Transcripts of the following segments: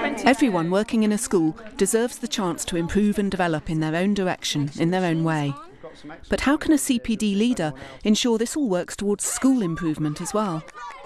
Everyone working in a school deserves the chance to improve and develop in their own direction, in their own way. But how can a CPD leader ensure this all works towards school improvement as well?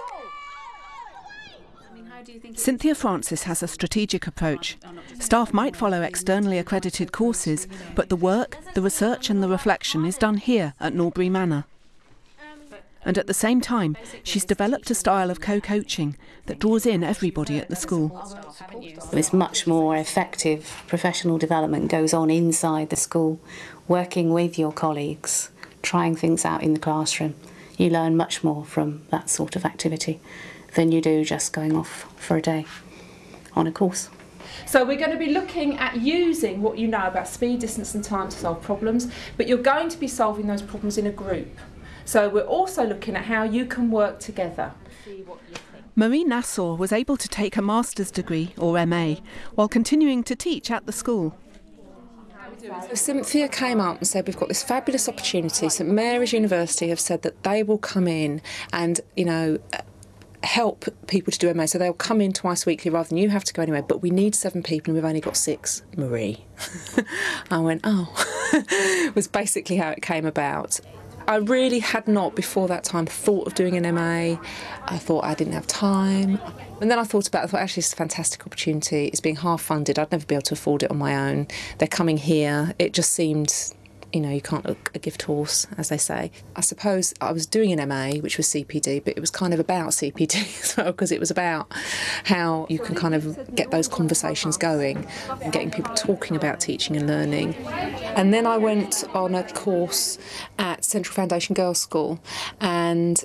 Cynthia Francis has a strategic approach. Staff might follow externally accredited courses, but the work, the research and the reflection is done here at Norbury Manor. And at the same time, she's developed a style of co-coaching that draws in everybody at the school. It's much more effective. Professional development goes on inside the school, working with your colleagues, trying things out in the classroom. You learn much more from that sort of activity than you do just going off for a day on a course. So we're going to be looking at using what you know about speed, distance and time to solve problems, but you're going to be solving those problems in a group. So we're also looking at how you can work together. Marie Nassau was able to take a master's degree, or MA, while continuing to teach at the school. So Cynthia came up and said, we've got this fabulous opportunity. St Mary's University have said that they will come in and, help people to do MA, so they'll come in twice weekly rather than you have to go anywhere, but we need 7 people and we've only got 6. Marie. I went, oh, was basically how it came about. I really had not before that time thought of doing an MA. I thought I didn't have time. And then I thought actually it's a fantastic opportunity. It's being half funded. I'd never be able to afford it on my own. They're coming here. It just seemed, you can't look a gift horse, as they say. I suppose I was doing an MA, which was CPD, but it was kind of about CPD as well, because it was about how you can kind of get those conversations going and getting people talking about teaching and learning. And then I went on a course at Central Foundation Girls' School, and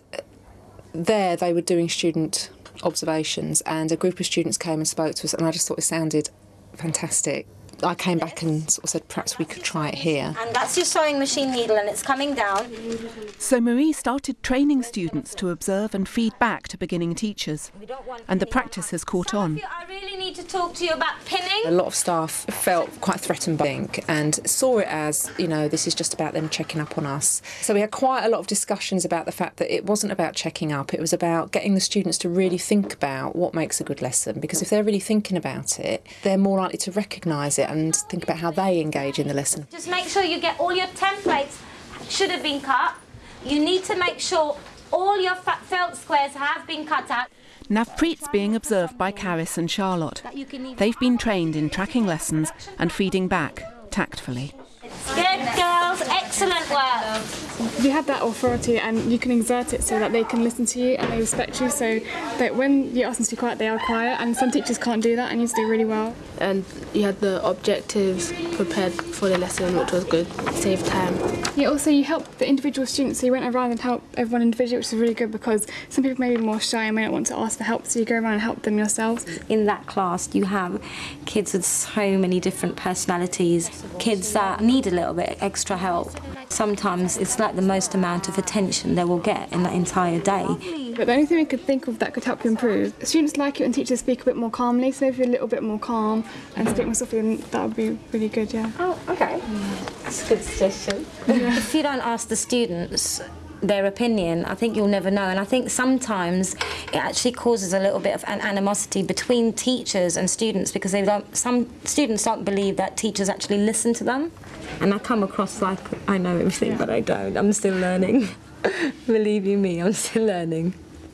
there they were doing student observations, and a group of students came and spoke to us, and I just thought it sounded fantastic. I came back and sort of said perhaps we could try it here. And that's your sewing machine needle and it's coming down. So Marie started training students to observe and feed back to beginning teachers. And the practice has caught on. I really need to talk to you about pinning. A lot of staff felt quite threatened by ink and saw it as, this is just about them checking up on us. So we had quite a lot of discussions about the fact that it wasn't about checking up, it was about getting the students to really think about what makes a good lesson, because if they're really thinking about it, they're more likely to recognise it and think about how they engage in the lesson. Just make sure you get all your templates should have been cut. You need to make sure all your felt squares have been cut out. Navpreet's being observed by Caris and Charlotte. They've been trained in tracking lessons and feeding back tactfully. Good girls, excellent work. You have that authority and you can exert it so that they can listen to you and they respect you, so that when you ask them to be quiet, they are quiet, and some teachers can't do that and you do really well. And you had the objectives prepared for the lesson, which was good, saved time. Yeah, also you help the individual students, so you went around and helped everyone individually, which is really good because some people may be more shy and may not want to ask for help, so you go around and help them yourselves. In that class you have kids with so many different personalities, kids that need a little bit extra help. Sometimes it's like the most amount of attention they will get in that entire day. But the only thing we could think of that could help you improve, students like it when teachers speak a bit more calmly, so if you're a little bit more calm and speak more softly, that would be really good, yeah. Oh, okay. That's a good suggestion. Yeah. If you don't ask the students their opinion, I think you'll never know, and I think sometimes it actually causes a little bit of an animosity between teachers and students, because some students don't believe that teachers actually listen to them, and I come across like I know everything, but I don't. I'm still learning. Believe you me, I'm still learning.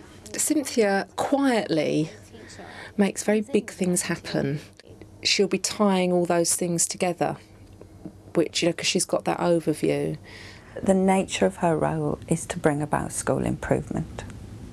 Cynthia quietly makes very big things happen. She'll be tying all those things together, which, because she's got that overview. The nature of her role is to bring about school improvement.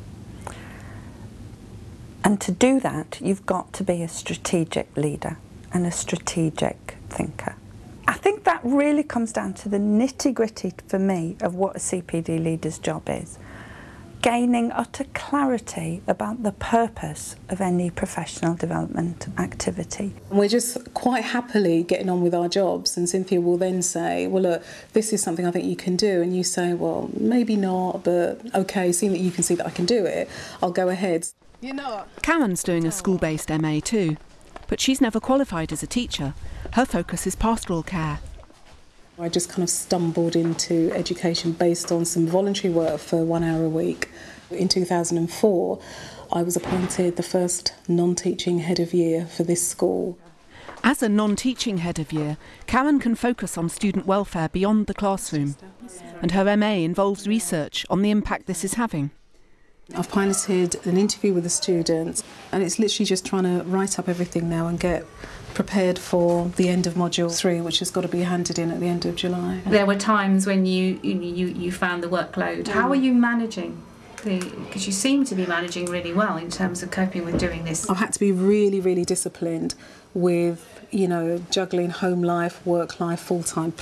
And to do that, you've got to be a strategic leader and a strategic thinker. I think that really comes down to the nitty-gritty, for me, of what a CPD leader's job is. Gaining utter clarity about the purpose of any professional development activity. We're just quite happily getting on with our jobs, and Cynthia will then say, well look, this is something I think you can do, and you say, well maybe not, but okay, seeing that you can see that I can do it, I'll go ahead. Karen's doing a school-based MA too, but she's never qualified as a teacher. Her focus is pastoral care. I just kind of stumbled into education based on some voluntary work for 1 hour a week In 2004, I was appointed the first non-teaching head of year for this school. As a non-teaching head of year, Karen can focus on student welfare beyond the classroom, and her MA involves research on the impact this is having. I've piloted an interview with the students, and it's literally just trying to write up everything now and get prepared for the end of Module 3, which has got to be handed in at the end of July. There were times when you found the workload. How are you managing? Because you seem to be managing really well in terms of coping with doing this. I've had to be really, really disciplined with, juggling home life, work life, full-time.